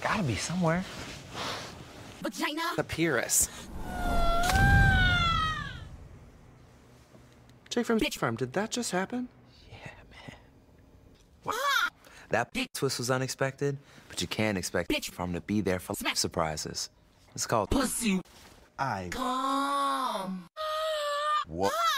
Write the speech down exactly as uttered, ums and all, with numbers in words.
Gotta be somewhere. Vagina. The Pyrrhus. Jake from Bitch Farm, did that just happen? Yeah, man. Ah! That twist was unexpected, but you can't expect Bitch Farm to be there for surprises. It's called Pussy. I. Come. What?